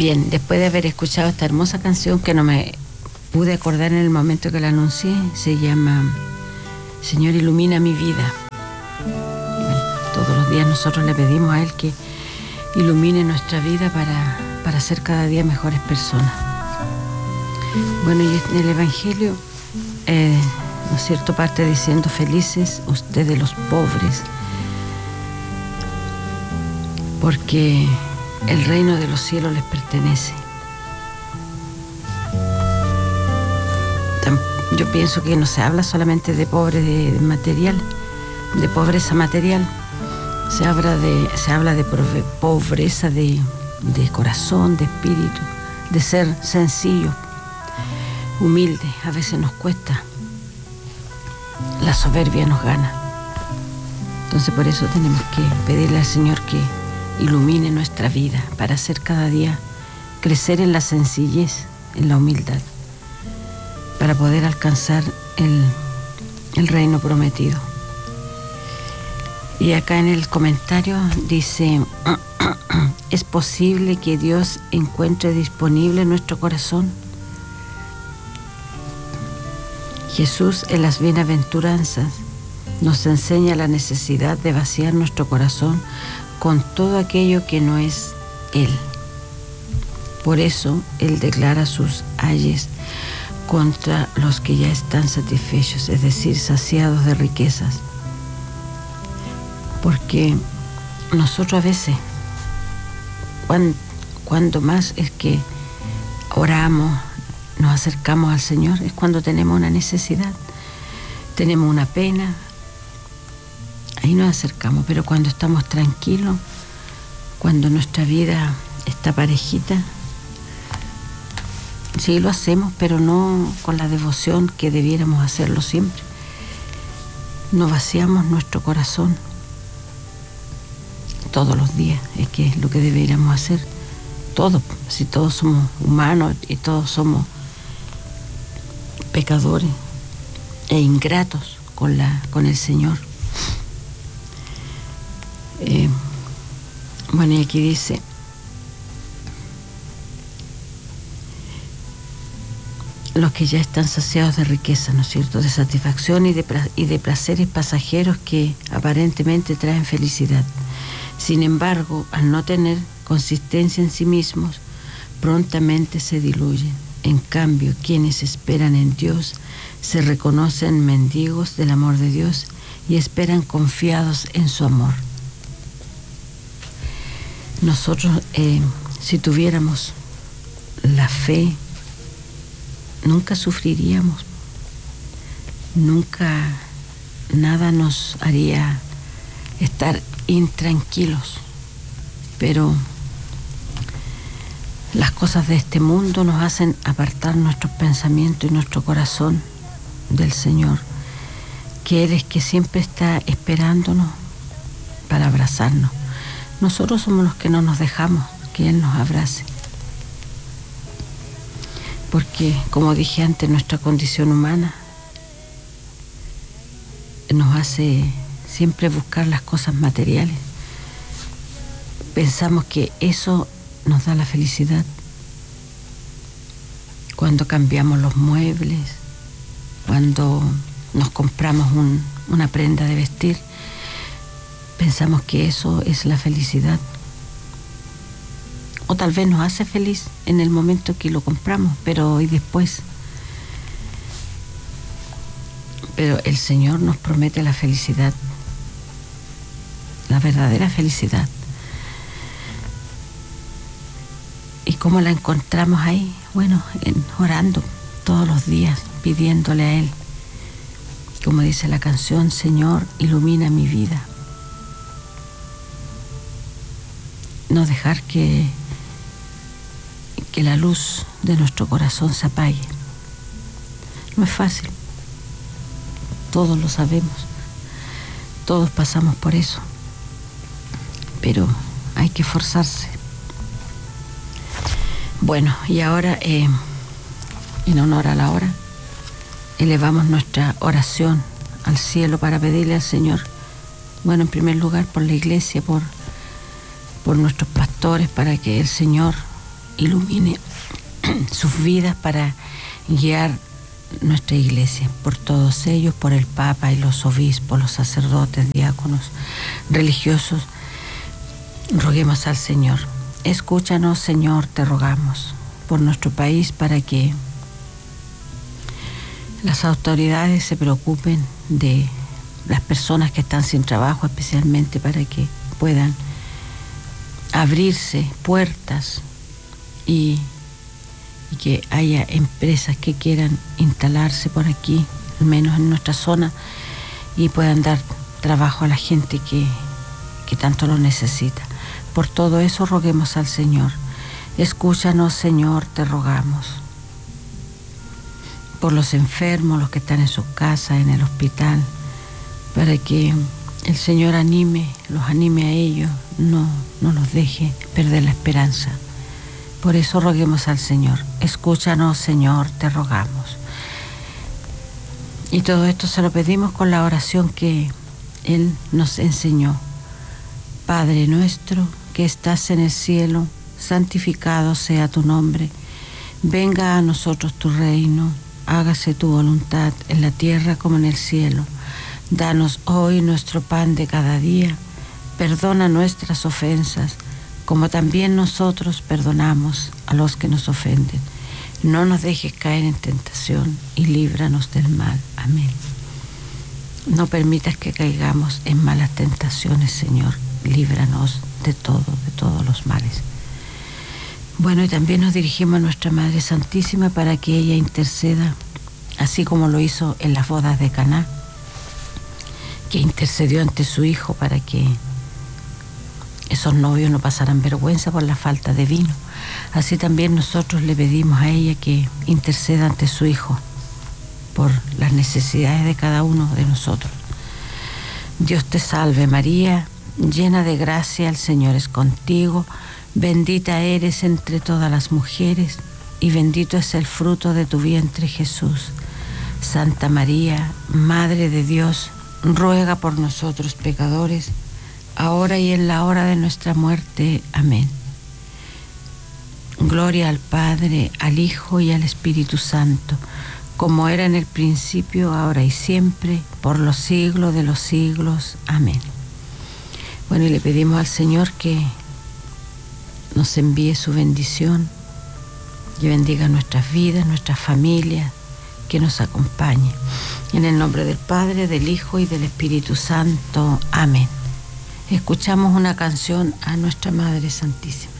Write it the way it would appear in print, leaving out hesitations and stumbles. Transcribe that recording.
Bien, después de haber escuchado esta hermosa canción que no me pude acordar en el momento que la anuncié, se llama Señor, ilumina mi vida. Bueno, todos los días nosotros le pedimos a Él que ilumine nuestra vida para ser cada día mejores personas. Bueno, y en el Evangelio, ¿no es cierto?, parte diciendo: felices ustedes los pobres, porque el reino de los cielos les pertenece. Yo pienso que no se habla solamente de pobre de material, de pobreza material. Se habla de pobreza de corazón, de espíritu, de ser sencillo, humilde. A veces nos cuesta. La soberbia nos gana. Entonces por eso tenemos que pedirle al Señor que ilumine nuestra vida para hacer cada día crecer en la sencillez, en la humildad, para poder alcanzar el reino prometido. Y acá en el comentario dice: ¿es posible que Dios encuentre disponible nuestro corazón? Jesús en las bienaventuranzas nos enseña la necesidad de vaciar nuestro corazón con todo aquello que no es Él. Por eso Él declara sus ayes contra los que ya están satisfechos, es decir, saciados de riquezas. Porque nosotros a veces, cuando más es que oramos, nos acercamos al Señor, es cuando tenemos una necesidad, tenemos una pena, ahí nos acercamos. Pero cuando estamos tranquilos, cuando nuestra vida está parejita, sí lo hacemos, pero no con la devoción que debiéramos hacerlo siempre. Nos vaciamos nuestro corazón todos los días, es que es lo que deberíamos hacer todos, si todos somos humanos y todos somos pecadores e ingratos con el Señor. Bueno, y aquí dice: los que ya están saciados de riqueza, ¿no es cierto?, de satisfacción y de placeres pasajeros que aparentemente traen felicidad. Sin embargo, al no tener consistencia en sí mismos, prontamente se diluyen. En cambio, quienes esperan en Dios se reconocen mendigos del amor de Dios y esperan confiados en su amor. Nosotros, si tuviéramos la fe, nunca sufriríamos, nunca nada nos haría estar intranquilos. Pero las cosas de este mundo nos hacen apartar nuestros pensamientos y nuestro corazón del Señor, que Él es que siempre está esperándonos para abrazarnos. Nosotros somos los que no nos dejamos que Él nos abrace. Porque, como dije antes, nuestra condición humana nos hace siempre buscar las cosas materiales. Pensamos que eso nos da la felicidad. Cuando cambiamos los muebles, cuando nos compramos una prenda de vestir, pensamos que eso es la felicidad. O tal vez nos hace feliz en el momento que lo compramos, pero y después. Pero el Señor nos promete la felicidad, la verdadera felicidad. ¿Y cómo la encontramos ahí? Bueno, orando todos los días, pidiéndole a Él. Como dice la canción: Señor, ilumina mi vida. No dejar que la luz de nuestro corazón se apague. No es fácil. Todos lo sabemos. Todos pasamos por eso. Pero hay que esforzarse. Bueno, y ahora, en honor a la hora, elevamos nuestra oración al cielo para pedirle al Señor, bueno, en primer lugar por la iglesia, por nuestros pastores, para que el Señor ilumine sus vidas para guiar nuestra iglesia, por todos ellos, por el Papa y los obispos, los sacerdotes, diáconos, religiosos. Roguemos al Señor. Escúchanos, Señor, te rogamos, por nuestro país, para que las autoridades se preocupen de las personas que están sin trabajo, especialmente para que puedan abrirse puertas y que haya empresas que quieran instalarse por aquí, al menos en nuestra zona, y puedan dar trabajo a la gente que tanto lo necesita. Por todo eso roguemos al Señor. Escúchanos, Señor, te rogamos. Por los enfermos, los que están en sus casas, en el hospital, para que el Señor los anime a ellos, no los deje perder la esperanza. Por eso roguemos al Señor. Escúchanos, Señor, te rogamos. Y todo esto se lo pedimos con la oración que Él nos enseñó. Padre nuestro, que estás en el cielo, santificado sea tu nombre. Venga a nosotros tu reino. Hágase tu voluntad en la tierra como en el cielo. Danos hoy nuestro pan de cada día. Perdona nuestras ofensas, como también nosotros perdonamos a los que nos ofenden. No nos dejes caer en tentación y líbranos del mal. Amén. No permitas que caigamos en malas tentaciones, Señor. Líbranos de todos los males. Bueno, y también nos dirigimos a nuestra Madre Santísima para que ella interceda, así como lo hizo en las bodas de Caná, que intercedió ante su Hijo para que esos novios no pasaran vergüenza por la falta de vino. Así también nosotros le pedimos a ella que interceda ante su Hijo por las necesidades de cada uno de nosotros. Dios te salve María, llena de gracia, el Señor es contigo. Bendita eres entre todas las mujeres y bendito es el fruto de tu vientre, Jesús. Santa María, Madre de Dios, ruega por nosotros pecadores, ahora y en la hora de nuestra muerte. Amén. Gloria al Padre, al Hijo y al Espíritu Santo, como era en el principio, ahora y siempre, por los siglos de los siglos. Amén. Bueno, y le pedimos al Señor que nos envíe su bendición, que bendiga nuestras vidas, nuestras familias, que nos acompañe. En el nombre del Padre, del Hijo y del Espíritu Santo. Amén. Escuchamos una canción a nuestra Madre Santísima.